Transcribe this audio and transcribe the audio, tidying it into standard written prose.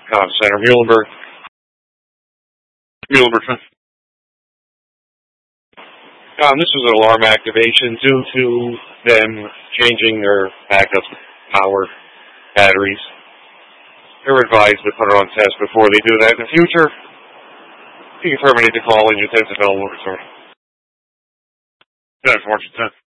Center, Muhlenberg. This was an alarm activation due to them changing their backup power batteries. They're advised to put it on test before they do that in the future. You can terminate the call and your 10th available return. 10, March 10th.